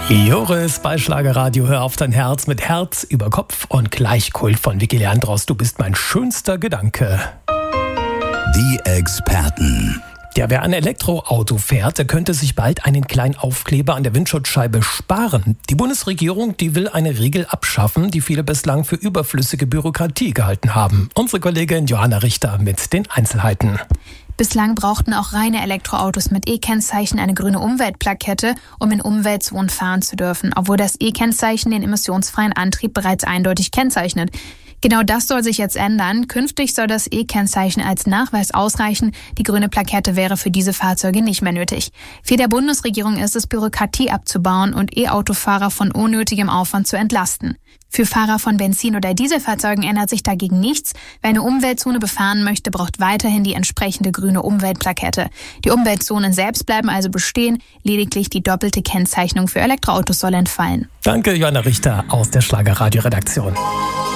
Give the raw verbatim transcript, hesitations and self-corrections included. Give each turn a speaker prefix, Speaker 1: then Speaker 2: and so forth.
Speaker 1: Joris bei Schlagerradio, hör auf dein Herz mit Herz über Kopf und Gleichkult von Vicky Leandros. Du bist mein schönster Gedanke.
Speaker 2: Die Experten.
Speaker 1: Ja, wer ein Elektroauto fährt, der könnte sich bald einen kleinen Aufkleber an der Windschutzscheibe sparen. Die Bundesregierung, die will eine Regel abschaffen, die viele bislang für überflüssige Bürokratie gehalten haben. Unsere Kollegin Johanna Richter mit den Einzelheiten.
Speaker 3: Bislang brauchten auch reine Elektroautos mit E-Kennzeichen eine grüne Umweltplakette, um in Umweltzonen fahren zu dürfen, obwohl das E-Kennzeichen den emissionsfreien Antrieb bereits eindeutig kennzeichnet. Genau das soll sich jetzt ändern. Künftig soll das E-Kennzeichen als Nachweis ausreichen. Die grüne Plakette wäre für diese Fahrzeuge nicht mehr nötig. Ziel der Bundesregierung ist es, Bürokratie abzubauen und E-Autofahrer von unnötigem Aufwand zu entlasten. Für Fahrer von Benzin- oder Dieselfahrzeugen ändert sich dagegen nichts. Wer eine Umweltzone befahren möchte, braucht weiterhin die entsprechende grüne Umweltplakette. Die Umweltzonen selbst bleiben also bestehen. Lediglich die doppelte Kennzeichnung für Elektroautos soll entfallen.
Speaker 1: Danke, Johanna Richter aus der Schlagerradio-Redaktion.